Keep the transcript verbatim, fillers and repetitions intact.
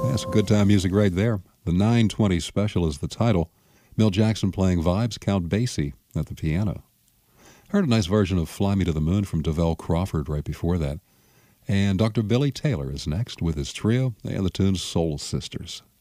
That's good time music right there. The nine twenty Special is the title. Milt Jackson playing vibes, Count Basie at the piano. Heard a nice version of Fly Me to the Moon from Devell Crawford right before that. And Doctor Billy Taylor is next with his trio and the tune Soul Sisters.